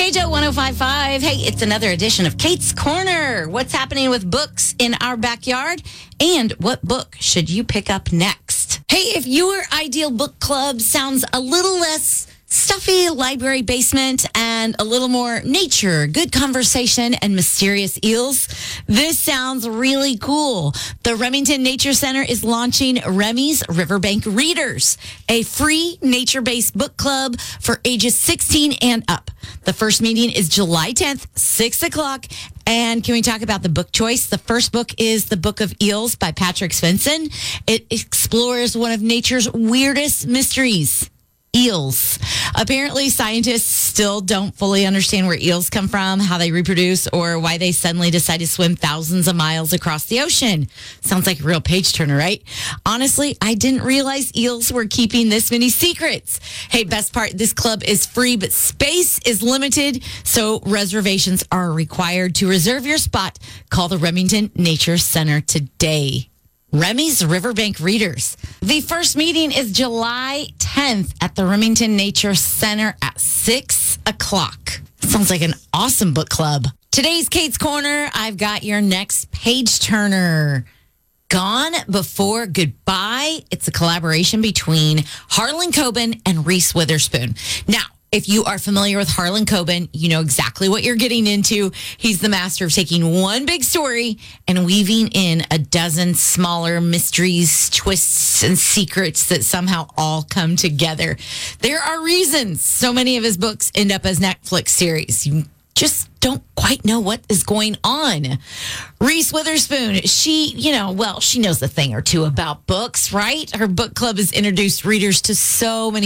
Mojo 105.5. Hey, it's another edition of Kate's Corner. What's happening with books in our backyard? And what book should you pick up next? Hey, if your ideal book club sounds a little less stuffy library basement and a little more nature, good conversation, and mysterious eels, this sounds really cool. The Remington Nature Center is launching Remy's Riverbank Readers, a free nature-based book club for ages 16 and up. The first meeting is July 10th, 6 o'clock. And can we talk about the book choice? The first book is The Book of Eels by Patrick Svensson. It explores one of nature's weirdest mysteries. Eels. Apparently, scientists still don't fully understand where eels come from, how they reproduce, or why they suddenly decide to swim thousands of miles across the ocean. Sounds like a real page turner, right? Honestly, I didn't realize eels were keeping this many secrets. Hey, best part, this club is free, but space is limited, so reservations are required. To reserve your spot, call the Remington Nature Center today. Remy's Riverbank Readers. The first meeting is July 10th at the Remington Nature Center at 6 o'clock. Sounds like an awesome book club. Today's Kate's Corner, I've got your next page turner. Gone Before Goodbye. It's a collaboration between Harlan Coben and Reese Witherspoon. Now, if you are familiar with Harlan Coben, you know exactly what you're getting into. He's the master of taking one big story and weaving in a dozen smaller mysteries, twists, and secrets that somehow all come together. There are reasons so many of his books end up as Netflix series. You just don't quite know what is going on. Reese Witherspoon, she knows a thing or two about books, right? Her book club has introduced readers to so many